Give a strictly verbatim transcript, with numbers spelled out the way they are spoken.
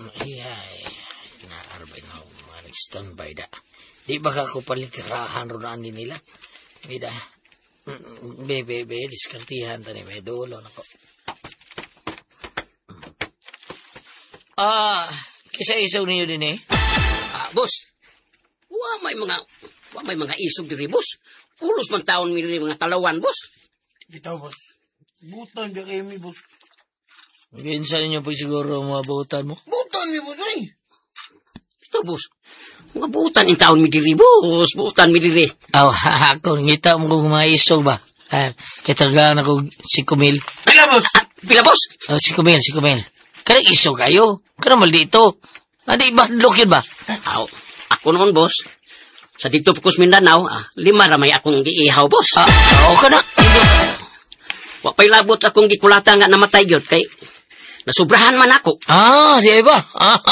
Ay, ay. Inaarbay na ako. Nag-standby da. Di ba ka ko palikirahan ron ani nila? Bida. Be, be, be. Diskartihan tani. Be, dolo na ko. Ah, kisa-isaw ninyo din eh. Ah, boss. Wa may mga wa may mga isog diri, boss. Pulos man taon mi diri mga talawan, boss. Bitaw, boss. Butan ka kayo mi, boss. Ginsa ninyo pa siguro mga butan mo? Butan mi, boss, ay. Ito, boss. Mga butan in taon mi diri, boss. Butan mi diri. Aw, oh, ako, ngita mo kung mga isog ba? Ah, kitagaan ako singko mil. Pila, boss? Ah, pila, boss? Oh, singko mil, singko mil. Kanang isog kayo. Kanang maldito. Adi ba, lukid ba? Aw, ako naman, boss. Sa dito Pucos Mindanao, ah, lima ramay akong giihaw, boss. Ah, oo ka na. Wa pay labot akong gikulata nga namatay gyud kay nasubrahan man ako. Ah, di ba? Ah,